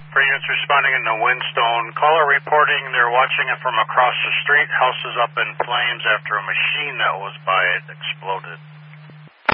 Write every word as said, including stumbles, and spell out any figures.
For units responding in the Windstone, caller reporting they're watching it from across the street. House is up in flames after a machine that was by it exploded.